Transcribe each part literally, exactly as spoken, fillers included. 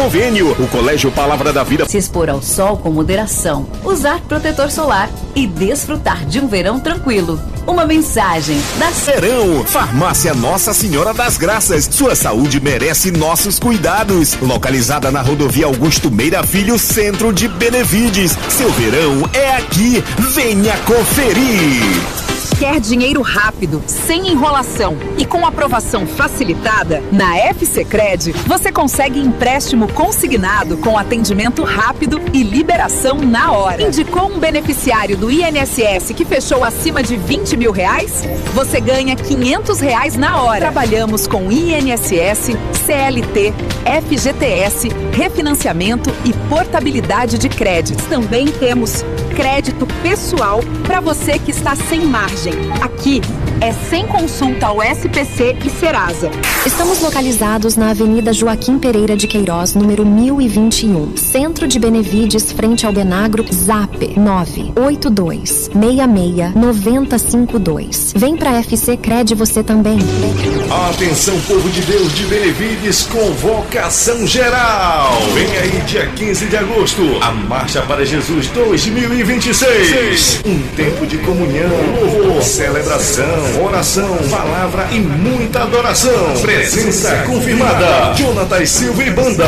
convênio. O Colégio Palavra da Vida. Se expor ao sol com moderação, usar protetor solar e desfrutar de um verão tranquilo. Uma mensagem da Verão, Farmácia Nossa Senhora das Graças. Sua saúde merece nossos cuidados. Localizada na rodovia Augusto Meira Filho, centro de Benevides. Seu verão é aqui. Venha conferir. Quer dinheiro rápido, sem enrolação e com aprovação facilitada? Na FCCred, você consegue empréstimo consignado com atendimento rápido e liberação na hora. Indicou um beneficiário do I N S S que fechou acima de vinte mil reais? Você ganha quinhentos reais na hora. Trabalhamos com I N S S, C L T, F G T S, refinanciamento e portabilidade de créditos. Também temos crédito pessoal para você que está sem margem. Aqui é sem consulta ao S P C e Serasa. Estamos localizados na Avenida Joaquim Pereira de Queiroz, número mil e vinte e um, Centro de Benevides, frente ao Benagro. Zap nove oito dois, seis seis, nove zero cinco dois. Vem pra FCCred você também. Atenção, povo de Deus de Benevides, convocação geral. Vem aí dia quinze de agosto, a Marcha para Jesus dois mil e vinte e seis. Um tempo de comunhão, louvor, celebração, oração, palavra e muita adoração. Presença confirmada. Jonatas Silva e Banda.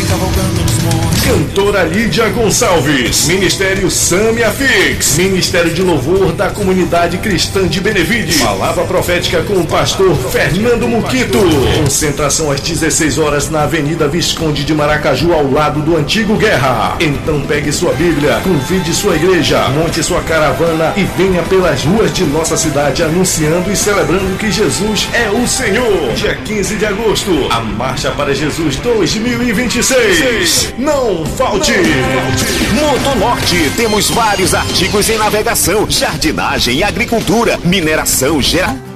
Cantora Lídia Gonçalves. Ministério Sami Afix. Ministério de Louvor da Comunidade Cristã de Benevides. Palavra profética com o pastor Fernando Muquito. Concentração às dezesseis horas na Avenida Visconde de Maracaju, ao lado do Antigo Guerra. Então pegue sua Bíblia, convide sua igreja, monte sua caravana e venha pelas ruas de nossa cidade anunciando e celebrando que Jesus é o Senhor. Dia quinze de agosto, a Marcha para Jesus dois mil e vinte e seis. Não falte! Motonorte, temos vários artigos em navegação, jardinagem, agricultura, mineração, geração.